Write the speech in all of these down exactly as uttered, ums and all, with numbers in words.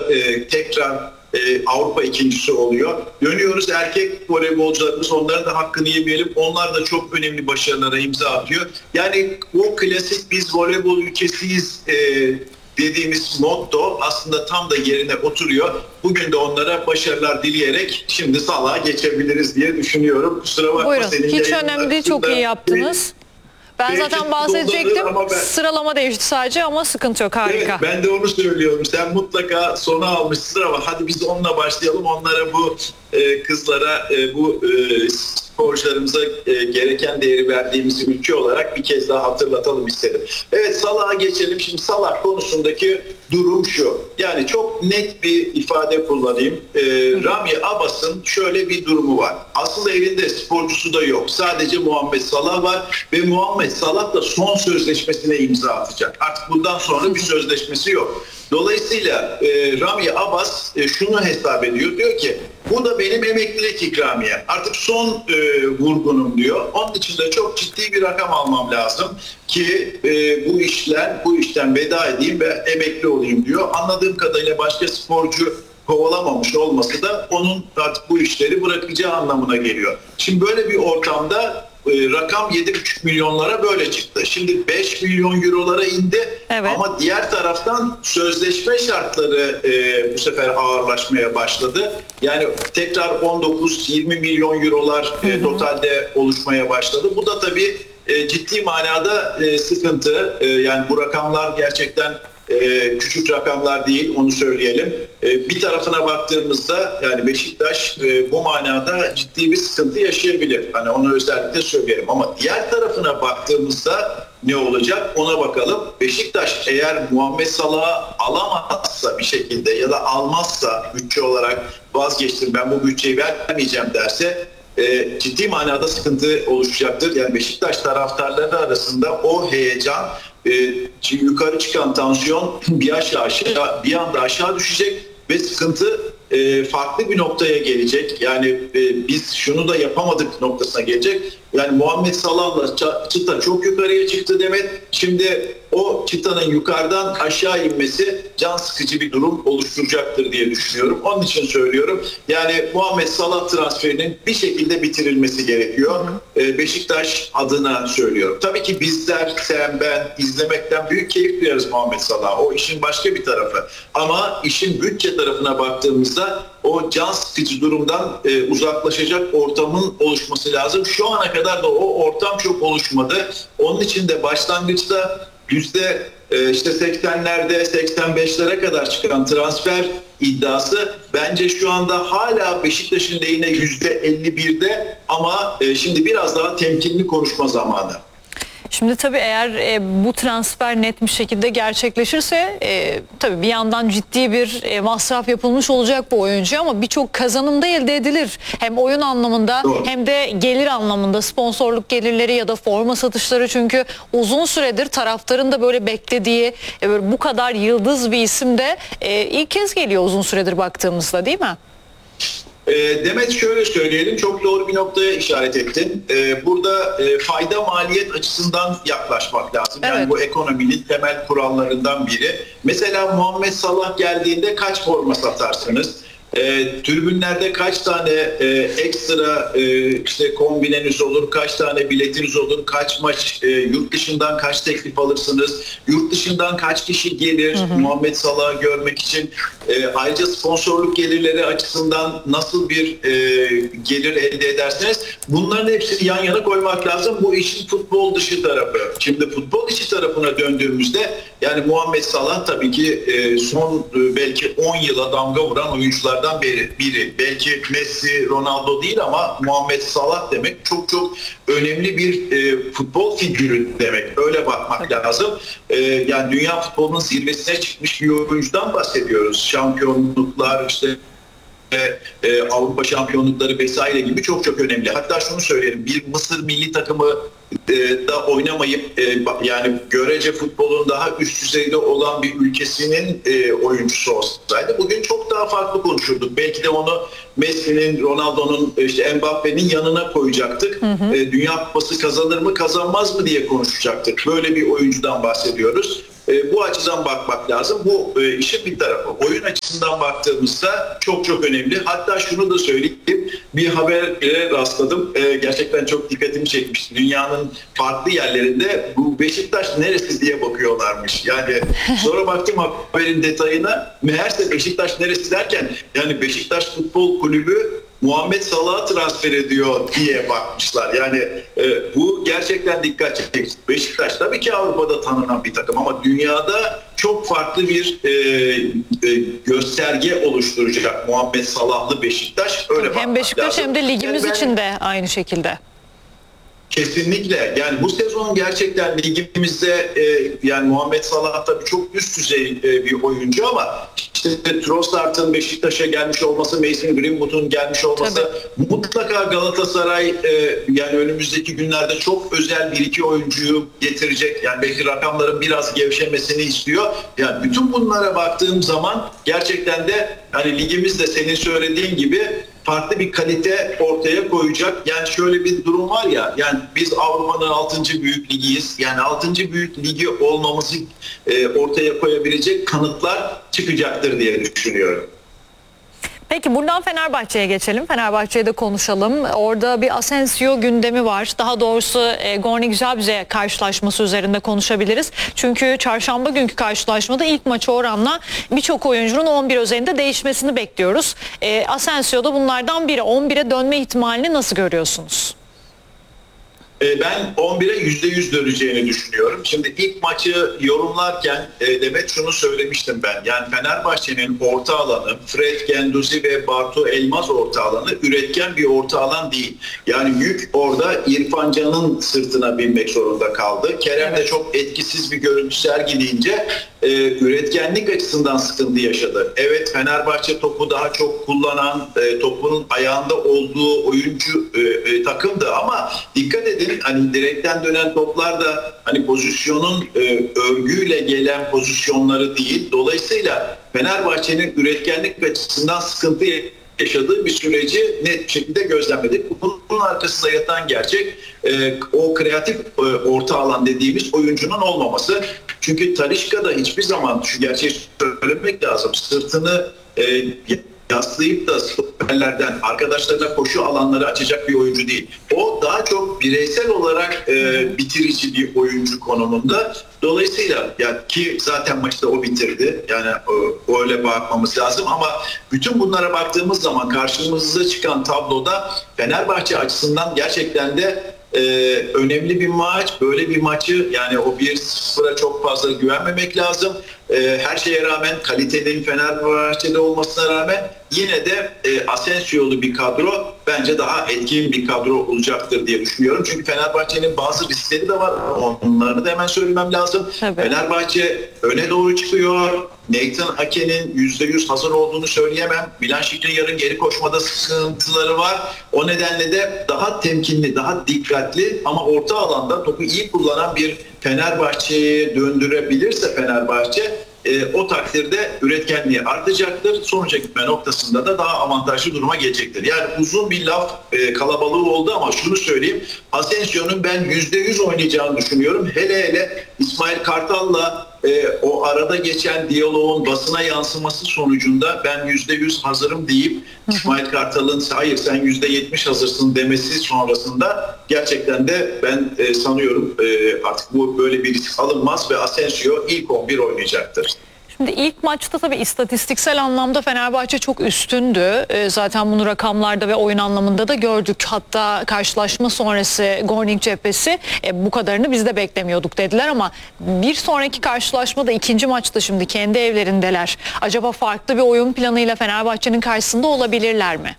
e, tekrar e, Avrupa ikincisi oluyor. Dönüyoruz erkek voleybolcularımız, onların da hakkını yemeyelim. Onlar da çok önemli başarılara imza atıyor. Yani o klasik biz voleybol ülkesiyiz e, dediğimiz motto aslında tam da yerine oturuyor. Bugün de onlara başarılar dileyerek şimdi Salah'a geçebiliriz diye düşünüyorum. Kusura bakma. Buyurun. Senin Hiç önemli değil. Çok iyi yaptınız. Ben Belki zaten bahsedecektim. Ben... Sıralama değişti sadece ama sıkıntı yok. Harika. Evet, ben de onu söylüyorum. Sen mutlaka sona almışsın ama hadi biz onunla başlayalım. Onlara bu e, kızlara, e, bu e, sporcularımıza e, gereken değeri verdiğimizi ülke olarak bir kez daha hatırlatalım istedim. Evet, Salah'a geçelim. Şimdi Salah konusundaki durum şu. Yani çok net bir ifade kullanayım. E, Rami Abbas'ın şöyle bir durumu var. Aslında elinde sporcusu da yok. Sadece Muhammed Salah var ve Muhammed Salah da son sözleşmesine imza atacak. Artık bundan sonra bir sözleşmesi yok. Dolayısıyla e, Rami Abbas e, şunu hesap ediyor. Diyor ki bu da benim emeklilik ikramiye. Artık son e, vurgunum diyor. Onun için de çok ciddi bir rakam almam lazım ki e, bu işten bu işten veda edeyim ve emekli olayım diyor. Anladığım kadarıyla başka sporcu kovalamamış olması da onun artık bu işleri bırakacağı anlamına geliyor. Şimdi böyle bir ortamda e, rakam yedi buçuk milyonlara böyle çıktı. Şimdi beş milyon eurolara indi. Evet. Ama diğer taraftan sözleşme şartları e, bu sefer ağırlaşmaya başladı. Yani tekrar on dokuz yirmi milyon eurolar e, totalde oluşmaya başladı. Bu da tabii e, ciddi manada e, sıkıntı. E, yani bu rakamlar gerçekten Ee, küçük rakamlar değil, onu söyleyelim. Ee, bir tarafına baktığımızda yani Beşiktaş e, bu manada ciddi bir sıkıntı yaşayabilir. Hani onu özellikle söyleyelim. Ama diğer tarafına baktığımızda ne olacak ona bakalım. Beşiktaş eğer Muhammed Salah'ı alamazsa bir şekilde ya da almazsa bütçe olarak vazgeçtim ben bu bütçeyi vermeyeceğim derse e, ciddi manada sıkıntı oluşacaktır. Yani Beşiktaş taraftarları arasında o heyecan, Ee, yukarı çıkan tansiyon bir aşağı aşağı bir anda aşağı düşecek ve sıkıntı e, farklı bir noktaya gelecek. Yani e, biz şunu da yapamadık noktasına gelecek. Yani Muhammed Salah'la çıta çok yukarıya çıktı demek. Şimdi o çıtanın yukarıdan aşağı inmesi can sıkıcı bir durum oluşturacaktır diye düşünüyorum. Onun için söylüyorum. Yani Muhammed Salah transferinin bir şekilde bitirilmesi gerekiyor. Ee, Beşiktaş adına söylüyorum. Tabii ki bizler, sen, ben izlemekten büyük keyif duyarız Muhammed Salah. O işin başka bir tarafı. Ama işin bütçe tarafına baktığımızda o can sıkıcı durumdan e, uzaklaşacak ortamın oluşması lazım. Şu ana kadar da o ortam çok oluşmadı. Onun için de başlangıçta yüzde e, işte seksenlerde seksen beşlere kadar çıkan transfer iddiası bence şu anda hala Beşiktaş'ın lehine yüzde elli birde ama e, şimdi biraz daha temkinli konuşma zamanı. Şimdi tabii eğer e, bu transfer net bir şekilde gerçekleşirse e, tabii bir yandan ciddi bir e, masraf yapılmış olacak bu oyuncuya ama birçok kazanım da elde edilir. Hem oyun anlamında Doğru. hem de gelir anlamında sponsorluk gelirleri ya da forma satışları çünkü uzun süredir taraftarın da böyle beklediği e, böyle bu kadar yıldız bir isim de e, ilk kez geliyor uzun süredir baktığımızda değil mi? Demet şöyle söyleyelim, çok doğru bir noktaya işaret ettin. Burada fayda maliyet açısından yaklaşmak lazım. Evet. Yani bu ekonominin temel kurallarından biri. Mesela Muhammed Salah geldiğinde kaç forma satarsınız? E, tribünlerde kaç tane e, ekstra e, işte kombineniz olur, kaç tane biletiniz olur, kaç maç e, yurt dışından kaç teklif alırsınız, yurt dışından kaç kişi gelir hı hı. Muhammed Salah'ı görmek için, e, ayrıca sponsorluk gelirleri açısından nasıl bir e, gelir elde edersiniz, bunların hepsini yan yana koymak lazım. Bu işin futbol dışı tarafı. Şimdi futbol içi tarafına döndüğümüzde yani Muhammed Salah tabii ki e, son e, belki on yıla damga vuran oyuncular biri, biri. Belki Messi, Ronaldo değil ama Muhammed Salah demek çok çok önemli bir e, futbol figürü demek. Öyle bakmak evet. lazım. E, yani dünya futbolunun zirvesine çıkmış bir oyuncudan bahsediyoruz. Şampiyonluklar, işte e, Avrupa şampiyonlukları vesaire gibi çok çok önemli. Hatta şunu söyleyelim, bir Mısır milli takımı e, da oynamayıp e, yani görece futbolun daha üst düzeyde olan bir ülkesinin e, oyuncusu olsaydı bugün çok daha farklı konuşurduk. Belki de onu Messi'nin, Ronaldo'nun, işte Mbappe'nin yanına koyacaktık. Hı hı. E, Dünya Kupası kazanır mı kazanmaz mı diye konuşacaktık. Böyle bir oyuncudan bahsediyoruz. E, bu açıdan bakmak lazım. Bu e, işin bir tarafı. Oyun açısından baktığımızda çok çok önemli. Hatta şunu da söyleyeyim. Bir habere rastladım. E, gerçekten çok dikkatimi çekmişti. Dünyanın farklı yerlerinde bu Beşiktaş neresi diye bakıyorlarmış. Yani sonra baktım haberin detayına. Meğerse Beşiktaş neresi derken yani Beşiktaş Futbol Kulübü Muhammed Salah'ı transfer ediyor diye bakmışlar. Yani e, bu gerçekten dikkat çekici. Beşiktaş tabii ki Avrupa'da tanınan bir takım ama dünyada çok farklı bir e, e, gösterge oluşturacak Muhammed Salah'lı Beşiktaş. Öyle hem Beşiktaş lazım. hem de ligimiz yani ben, için de aynı şekilde. Kesinlikle. Yani bu sezon gerçekten ligimizde e, yani Muhammed Salah tabii çok üst düzey e, bir oyuncu ama işte Trossard'ın Beşiktaş'a gelmiş olması, Mason Greenwood'un gelmiş olması tabii. Mutlaka Galatasaray e, yani önümüzdeki günlerde çok özel bir iki oyuncuyu getirecek. Yani belki rakamların biraz gevşemesini istiyor. Yani bütün bunlara baktığım zaman gerçekten de hani ligimiz de senin söylediğin gibi farklı bir kalite ortaya koyacak. Yani şöyle bir durum var ya, yani biz Avrupa'nın altıncı büyük ligiyiz. Yani altıncı büyük ligi olmamızı e, ortaya koyabilecek kanıtlar çıkacaktır diye düşünüyorum. Peki buradan Fenerbahçe'ye geçelim. Fenerbahçe'ye de konuşalım. Orada bir Asensio gündemi var. Daha doğrusu e, Gornik Zabze karşılaşması üzerinde konuşabiliriz. Çünkü çarşamba günkü karşılaşmada ilk maça oranla birçok oyuncunun on bir özelinde değişmesini bekliyoruz. E, Asensio da bunlardan biri. on bire dönme ihtimalini nasıl görüyorsunuz? Ben on bire yüzde yüz döneceğini düşünüyorum. Şimdi ilk maçı yorumlarken Demet şunu söylemiştim ben. Yani Fenerbahçe'nin orta alanı, Fred, Genduzi ve Bartu Elmaz orta alanı üretken bir orta alan değil. Yani yük orada İrfan Can'ın sırtına binmek zorunda kaldı. Kerem de çok etkisiz bir görüntü sergileyince e, üretkenlik açısından sıkıntı yaşadı. Evet, Fenerbahçe topu daha çok kullanan, e, topunun ayağında olduğu oyuncu e, e, takımdı ama dikkat edin, hani direkten dönen toplar da hani pozisyonun e, örgüyle gelen pozisyonları değil. Dolayısıyla Fenerbahçe'nin üretkenlik açısından sıkıntı yaşadığı bir süreci net bir şekilde gözlemledik. Bunun arkasında yatan gerçek e, o kreatif e, orta alan dediğimiz oyuncunun olmaması. Çünkü Talisca da hiçbir zaman, şu gerçeği söylemek lazım, sırtını e, yaslayıp da stoperlerden arkadaşlarına koşu alanları açacak bir oyuncu değil. O daha çok bireysel olarak e, bitirici bir oyuncu konumunda. Dolayısıyla yani ki zaten maçta o bitirdi. Yani o, öyle bakmamız lazım ama bütün bunlara baktığımız zaman karşımıza çıkan tabloda Fenerbahçe açısından gerçekten de Ee, önemli bir maç. Böyle bir maçı, yani o bir sıfıra çok fazla güvenmemek lazım. Ee, her şeye rağmen, kalitenin Fenerbahçe'de olmasına rağmen yine de e, Asensio'lu bir kadro bence daha etkin bir kadro olacaktır diye düşünüyorum. Çünkü Fenerbahçe'nin bazı riskleri de var. Onları da hemen söylemem lazım. Tabii. Fenerbahçe öne doğru çıkıyor. Nathan Ake'nin yüzde yüz hazır olduğunu söyleyemem. Milan Skriniar'ın geri koşmada sıkıntıları var. O nedenle de daha temkinli, daha dikkatli ama orta alanda topu iyi kullanan bir Fenerbahçe'ye döndürebilirse Fenerbahçe e, o takdirde üretkenliği artacaktır. Sonuca gitme noktasında da daha avantajlı duruma gelecektir. Yani uzun bir laf e, kalabalığı oldu ama şunu söyleyeyim. Asensio'nun ben yüzde yüz oynayacağını düşünüyorum. Hele hele İsmail Kartal'la e, o arada geçen diyaloğun basına yansıması sonucunda ben yüzde yüz hazırım deyip İsmail Kartal'ın hayır sen yüzde yetmiş hazırsın demesi sonrasında gerçekten de ben e, sanıyorum e, artık bu böyle bir risk alınmaz ve Asensio ilk on bir oynayacaktır. Şimdi ilk maçta tabii istatistiksel anlamda Fenerbahçe çok üstündü. E, zaten bunu rakamlarda ve oyun anlamında da gördük. Hatta karşılaşma sonrası Gornik cephesi e, bu kadarını biz de beklemiyorduk dediler ama bir sonraki karşılaşmada ikinci maçta şimdi kendi evlerindeler. Acaba farklı bir oyun planıyla Fenerbahçe'nin karşısında olabilirler mi?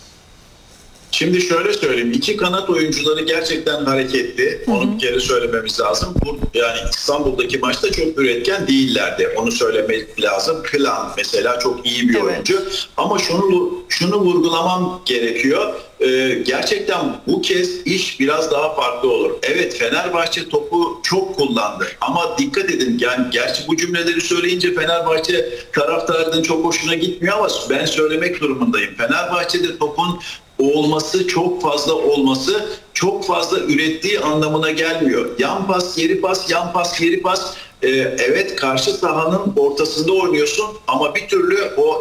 Şimdi şöyle söyleyeyim. İki kanat oyuncuları gerçekten hareketli. Onu bir kere söylememiz lazım. Bu, yani İstanbul'daki maçta çok üretken değillerdi. Onu söylemek lazım. Klan mesela çok iyi bir evet. oyuncu. Ama şunu şunu vurgulamam gerekiyor. Ee, gerçekten bu kez iş biraz daha farklı olur. Evet, Fenerbahçe topu çok kullandı. Ama dikkat edin, yani gerçi bu cümleleri söyleyince Fenerbahçe taraftarının çok hoşuna gitmiyor ama ben söylemek durumundayım. Fenerbahçe'de topun olması, çok fazla olması, çok fazla ürettiği anlamına gelmiyor. Yan pas, geri pas, yan pas, geri pas. e, evet karşı sahanın ortasında oynuyorsun ama bir türlü o